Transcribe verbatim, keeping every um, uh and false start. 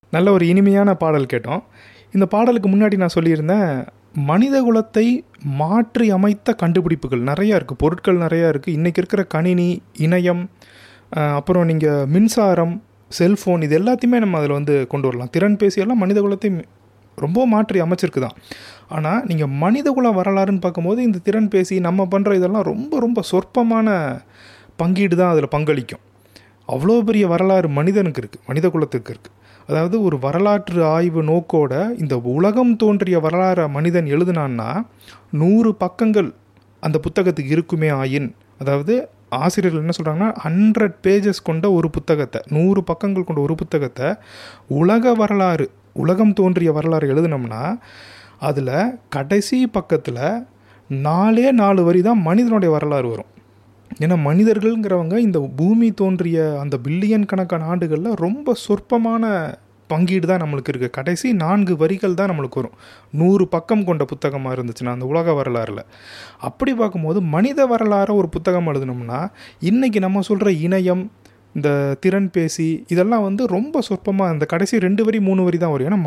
நல்ல ஒரு இனிமையான பாடல் கேட்டோம். இந்த பாடலுக்கு முன்னாடி நான் சொல்லியிருந்தேன், மனித குலத்தை மாற்றி அமைத்த கண்டுபிடிப்புகள் நிறையா இருக்குது, பொருட்கள் நிறையா இருக்குது. இன்றைக்கி இருக்கிற கணினி, இணையம், அப்புறம் நீங்கள் மின்சாரம், செல்ஃபோன், இது எல்லாத்தையுமே நம்ம அதில் வந்து கொண்டு வரலாம். திறன் பேசியெல்லாம் மனித குலத்தை ரொம்ப மாற்றி அமைச்சிருக்கு தான். ஆனால் நீங்கள் மனித குல வரலாறுன்னு பார்க்கும்போது இந்த திறன் பேசி நம்ம பண்ணுற இதெல்லாம் ரொம்ப ரொம்ப சொற்பமான பங்கீடு தான் அதில் பங்களிக்கும். அவ்வளோ பெரிய வரலாறு மனிதனுக்கு இருக்குது, மனித குலத்துக்கு இருக்குது. அதாவது ஒரு வரலாற்று ஆய்வு நோக்கோட இந்த உலகம் தோன்றிய வரலாறு மனிதன் எழுதுனான்னா நூறு பக்கங்கள் அந்த புத்தகத்துக்கு இருக்குமே ஆயின், அதாவது ஆசிரியர்கள் என்ன சொல்கிறாங்கன்னா ஹண்ட்ரட் பேஜஸ் கொண்ட ஒரு புத்தகத்தை, நூறு பக்கங்கள் கொண்ட ஒரு புத்தகத்தை உலக வரலாறு, உலகம் தோன்றிய வரலாறு எழுதுனோம்னா அதில் கடைசி பக்கத்தில் நாலே நாலு வரி தான் மனிதனுடைய வரலாறு வரும். ஏன்னா மனிதர்கள்ங்கிறவங்க இந்த பூமி தோன்றிய அந்த பில்லியன் கணக்கான ஆண்டுகளில் ரொம்ப சொற்பமான பங்கீடு தான் நம்மளுக்கு இருக்குது. கடைசி நான்கு வரிகள் தான் நம்மளுக்கு வரும், நூறு பக்கம் கொண்ட புத்தகமாக இருந்துச்சுன்னா அந்த உலக வரலாறில். அப்படி பார்க்கும்போது மனித வரலாறை ஒரு புத்தகம் எழுதணும்னா இன்றைக்கி நம்ம சொல்கிற இணையம், இந்த திறன் பேசி, இதெல்லாம் வந்து ரொம்ப சொற்பமாக இந்த கடைசி ரெண்டு வரி மூணு வரி தான் வரும். ஏன்னா